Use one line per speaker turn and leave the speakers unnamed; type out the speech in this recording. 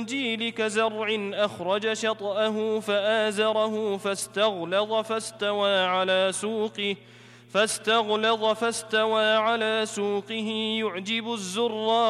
الإنجيل كزرع أخرج شطأه فآزره فاستغلظ فاستوى على سوقه يعجب الزراع